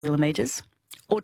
kilometres or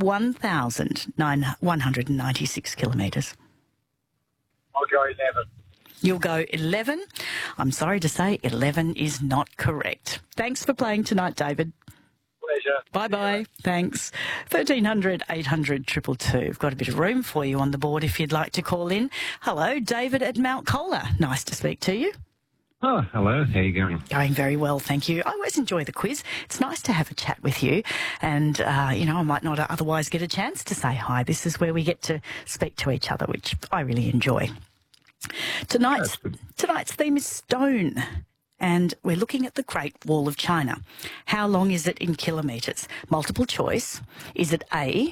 21,196 kilometres? I'll go 11. You'll go 11. I'm sorry to say 11 is not correct. Thanks for playing tonight, David. Pleasure. Bye-bye. Thanks. 1300 800 222. We've got a bit of room for you on the board if you'd like to call in. Hello, David at Mount Colah. Nice to speak to you. Oh, hello. How are you going? Going very well, thank you. I always enjoy the quiz. It's nice to have a chat with you. And, I might not otherwise get a chance to say hi. This is where we get to speak to each other, which I really enjoy. Tonight's theme is stone. And we're looking at the Great Wall of China. How long is it in kilometres? Multiple choice. Is it A,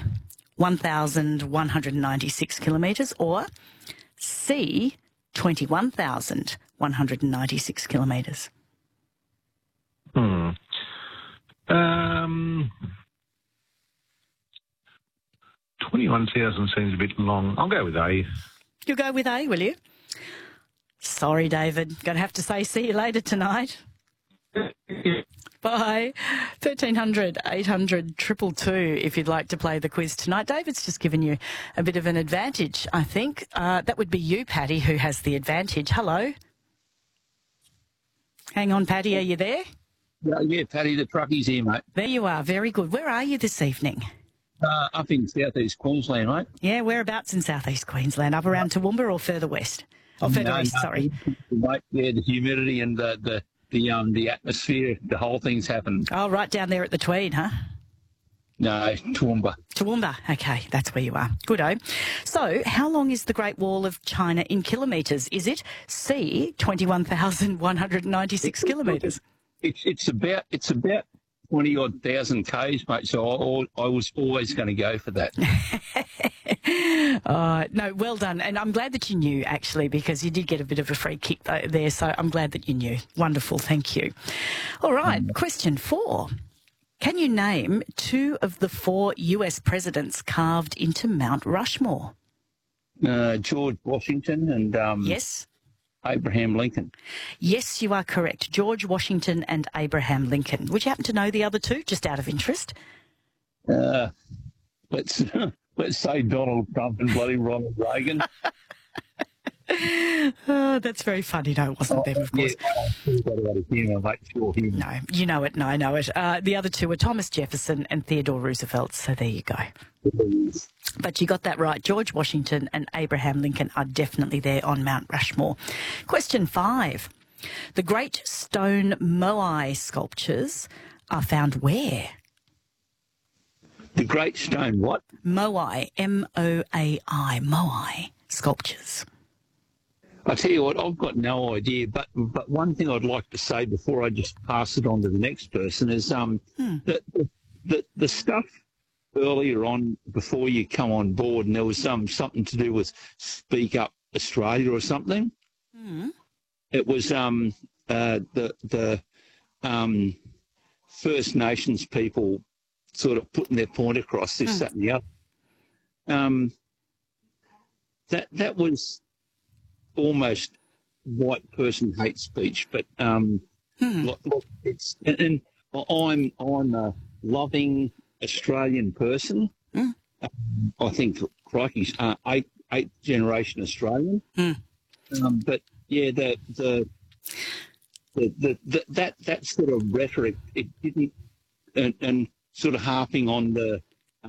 1,196 kilometres, or C, 21,196 kilometres? 21,000 seems a bit long. I'll go with A. You'll go with A, will you? Sorry, David. Going to have to say see you later tonight. Bye. 1300 800 222 if you'd like to play the quiz tonight. David's just given you a bit of an advantage, I think. That would be you, Paddy, who has the advantage. Hello. Hang on, Paddy, are you there? Yeah, Paddy, the truckie's here, mate. There you are. Very good. Where are you this evening? Up in southeast Queensland, mate. Yeah, whereabouts in southeast Queensland? Up around Toowoomba or further west? Or further east, sorry. Mate, yeah, the humidity and the atmosphere, the whole thing's happened. Oh, right down there at the Tweed, huh? No, Toowoomba. Toowoomba. Okay, that's where you are. Good-o. So, how long is the Great Wall of China in kilometres? Is it C, 21,196 kilometres? It's about 20-odd thousand Ks, mate, so I was always going to go for that. No, well done. And I'm glad that you knew, actually, because you did get a bit of a free kick there, so I'm glad that you knew. Wonderful, thank you. All right, question 4. Can you name 2 of the 4 US presidents carved into Mount Rushmore? George Washington and Yes. Abraham Lincoln. Yes, you are correct. George Washington and Abraham Lincoln. Would you happen to know the other 2, just out of interest? Let's say Donald Trump and bloody Ronald Reagan. Oh, that's very funny. No, it wasn't them, of course. No, you know it. No, I know it. The other 2 were Thomas Jefferson and Theodore Roosevelt. So there you go. But you got that right. George Washington and Abraham Lincoln are definitely there on Mount Rushmore. Question 5. The great stone Moai sculptures are found where? The great stone what? Moai, M-O-A-I, Moai sculptures. I tell you what, I've got no idea, but one thing I'd like to say before I just pass it on to the next person is that the stuff earlier on before you come on board, and there was something to do with Speak Up Australia or something. It was the First Nations people sort of putting their point across, this, that, and the other. That was almost white person hate speech, but it's and I'm a loving Australian person. I think crikey's eighth generation Australian. But yeah, that sort of rhetoric, it didn't, and sort of harping on the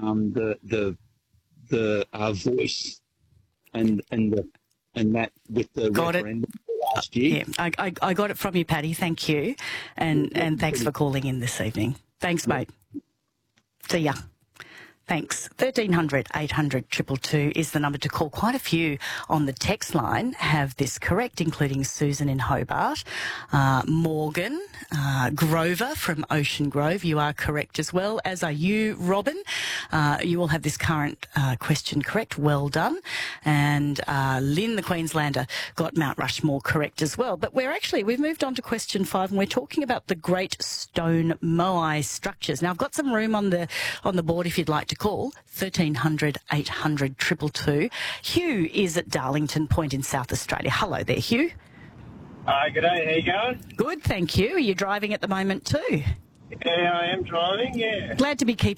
voice and that with the referendum last year. Yeah, I got it from you, Paddy. Thank you, and thanks for calling in this evening. Thanks, mate. See ya. Thanks. 1300 800 222 is the number to call. Quite a few on the text line have this correct, including Susan in Hobart, Morgan, Grover from Ocean Grove. You are correct as well, as are you, Robin. You all have this current question correct. Well done. And Lynn, the Queenslander, got Mount Rushmore correct as well. But we've moved on to question 5, and we're talking about the Great Stone Moai structures. Now, I've got some room on the board if you'd like to call. 1300 800 222. Hugh is at Darlington Point in South Australia. Hello there, Hugh. G'day, how you going? Good, thank you. Are you driving at the moment too? Yeah, I am driving, yeah. Glad to be keeping